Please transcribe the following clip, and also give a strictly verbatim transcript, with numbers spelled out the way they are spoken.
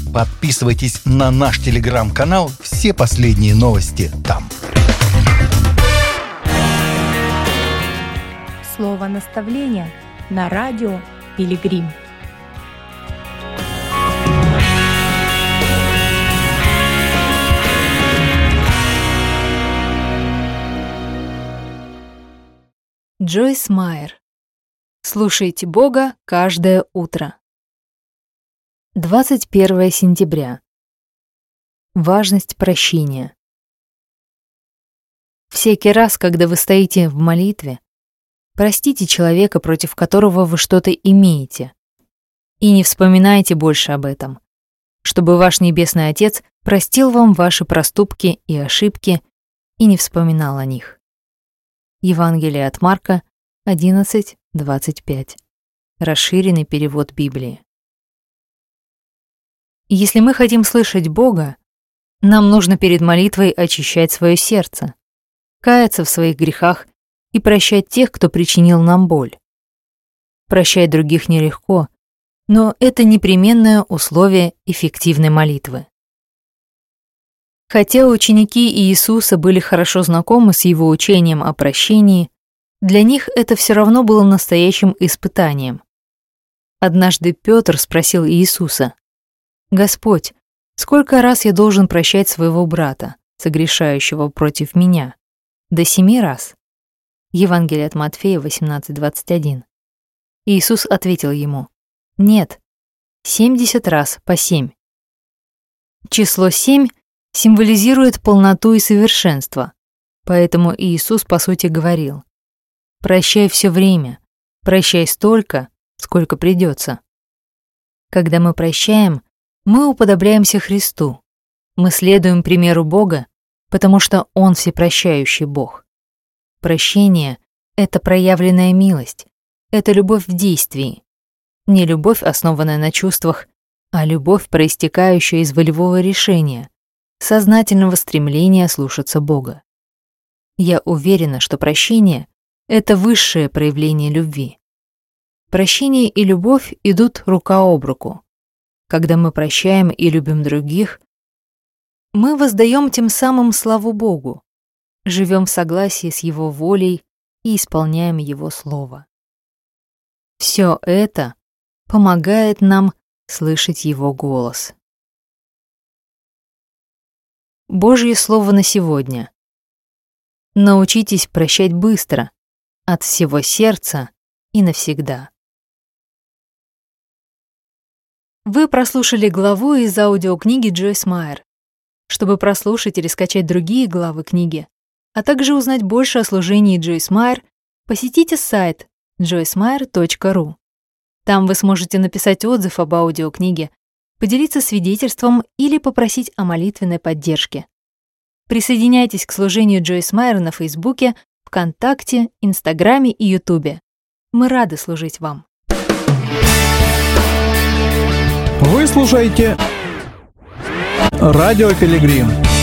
Подписывайтесь на наш телеграм-канал, все последние новости там. Слово наставления на радио Пилигрим. Джойс Майер. Слушайте Бога каждое утро. двадцать первое сентября. Важность прощения. Всякий раз, когда вы стоите в молитве, простите человека, против которого вы что-то имеете, и не вспоминайте больше об этом, чтобы ваш Небесный Отец простил вам ваши проступки и ошибки и не вспоминал о них. Евангелие от Марка одиннадцать двадцать пять. Расширенный перевод Библии. Если мы хотим слышать Бога, нам нужно перед молитвой очищать свое сердце, каяться в своих грехах и прощать тех, кто причинил нам боль. Прощать других нелегко, но это непременное условие эффективной молитвы. Хотя ученики Иисуса были хорошо знакомы с его учением о прощении, для них это все равно было настоящим испытанием. Однажды Петр спросил Иисуса: «Господь, сколько раз я должен прощать своего брата, согрешающего против меня? До семи раз?» Евангелие от Матфея восемнадцать двадцать один. Иисус ответил ему: «Нет, семьдесят раз по семь». Число семь символизирует полноту и совершенство, поэтому Иисус, по сути, говорил: «Прощай все время, прощай столько, сколько придется». Когда мы прощаем, мы уподобляемся Христу. Мы следуем примеру Бога, потому что Он всепрощающий Бог. Прощение — это проявленная милость, это любовь в действии. Не любовь, основанная на чувствах, а любовь, проистекающая из волевого решения, сознательного стремления слушаться Бога. Я уверена, что прощение — это высшее проявление любви. Прощение и любовь идут рука об руку. Когда мы прощаем и любим других, мы воздаем тем самым славу Богу, живем в согласии с Его волей и исполняем Его Слово. Все это помогает нам слышать Его голос. Божье Слово на сегодня. Научитесь прощать быстро, от всего сердца и навсегда. Вы прослушали главу из аудиокниги Джойс Майер. Чтобы прослушать или скачать другие главы книги, а также узнать больше о служении Джойс Майер, посетите сайт джойс майер точка ру. Там вы сможете написать отзыв об аудиокниге, поделиться свидетельством или попросить о молитвенной поддержке. Присоединяйтесь к служению Джойс Майер на Фейсбуке, ВКонтакте, Инстаграме и Ютубе. Мы рады служить вам. Вы слушаете Радио Пилигрим.